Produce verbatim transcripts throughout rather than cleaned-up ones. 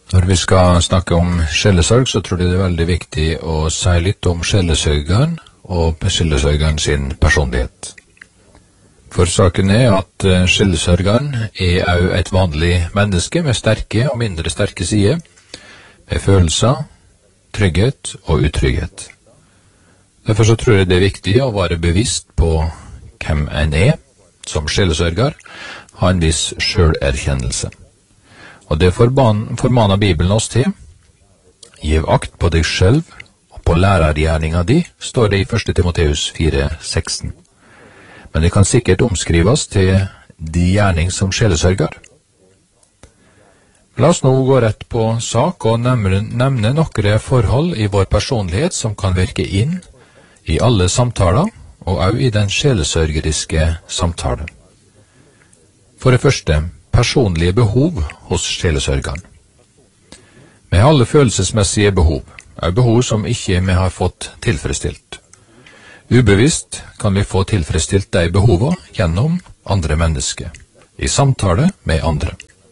Når vi skal snakke om sjelesorg, så tror jeg det er veldig viktig å si litt om sjelesørgeren og sjelesørgeren sin personlighet. For saken er at sjelesørgeren er også et vanlig menneske med sterke og mindre sterke sider, med følelser, trygghet og utrygghet. Derfor så tror jeg det er viktig å være bevisst på hvem en er som sjelesørger, ha en viss selverkjennelse. Og det formaner Bibelen oss til. Giv akt på deg selv og på lærergjerninga di, står det i første Timoteus fire seksten. Men det kan sikkert omskrives til de gjerning som sjelesørger. La oss nå gå rett på sak og nevne, nevne noen forhold i vår personlighet som kan virke inn i alle samtaler, og også i den sjelesørgeriske samtalen. For det første, personlige behov hos sjelesørgeren. Vi har alle følelsesmessige behov, er behov som ikke vi har fått tilfredsstilt. Ubevisst kan vi få tilfredsstilt de behovene gjennom andre mennesker, i samtale med andre.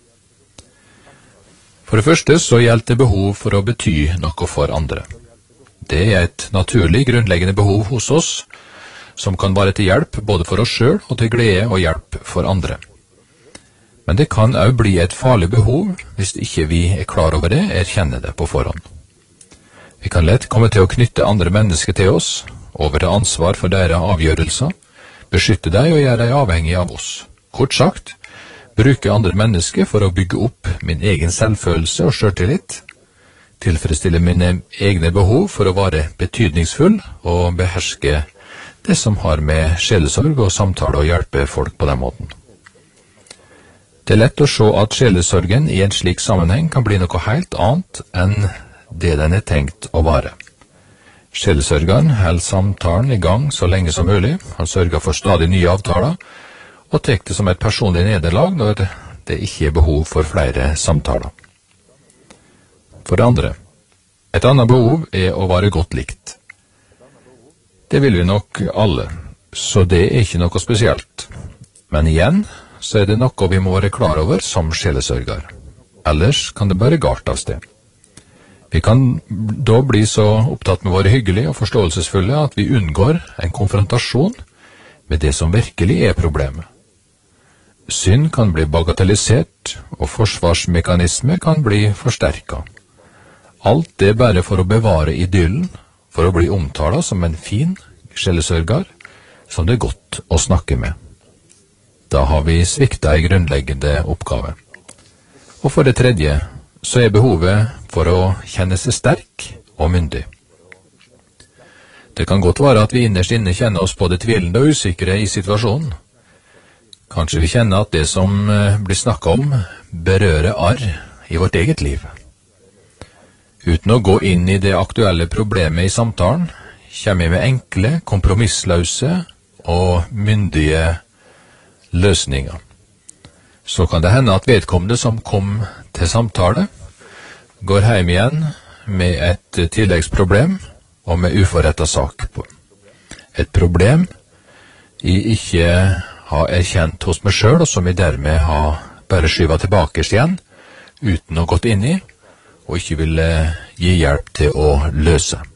For det første så gjelder det behov for å bety noe for andre. Det er et naturlig, grunnleggende behov hos oss, som kan være til hjelp både for oss selv og til glede og hjelp for andre. Men det kan også bli et farlig behov hvis ikke vi er klar over det, erkjenner det på forhånd. Vi kan lett komme til å knytte andre mennesker til oss, over til ansvar for deres avgjørelser, beskytte dem og gjøre dem avhengig av oss. Kort sagt, bruke andre mennesker for å bygge opp min egen selvfølelse og selvtillit, tilfredsstille mine egne behov for å være betydningsfull og beherske det som har med sjelesorg og samtale å hjelpe folk på den måten. Det er lett å se at sjelesorgen i en slik sammenheng kan bli noe helt annet enn det den er tenkt å være. Sjelesørgeren holder samtalen i gang så lenge som mulig, han sørger for stadig nye avtaler, og tar det som et personlig nederlag når det ikke er behov for flere samtaler. For det andre, et annet behov er å være godt likt. Det vil vi nok alle, så det er ikke noe spesielt. Men igjen, så er det noe vi må være klar over som sjelesørger. Ellers kan det bare galt av sted. Vi kan da bli så opptatt med å være hyggelige og forståelsesfulle at vi unngår en konfrontasjon med det som virkelig er problemet. Synd kan bli bagatellisert, og forsvarsmekanisme kan bli forsterket. Alt det bare for å bevare idyllen, for å bli omtalt som en fin sjelesørger, som det er godt å snakke med. Da har vi sviktet en grunnleggende oppgave. Og for det tredje, så er behovet for å kjenne seg sterk og myndig. Det kan godt være at vi innerst inne kjenner oss både tvilende og usikre i situasjonen. Kanskje vi kjenner at det som blir snakket om berører arr i vårt eget liv. Uten å gå inn i det aktuelle problemet i samtalen, kommer vi med enkle, kompromissløse og myndige løsninger. Så kan det hende at vedkommende som kom til samtale, går hjem igjen med et tilleggsproblem og med uforrettet sak på. Et problem jeg ikke har erkjent hos meg selv, og som jeg dermed har bare skyvet tilbake igjen, uten å gått inn i, og ikke ville gi hjelp til å løse.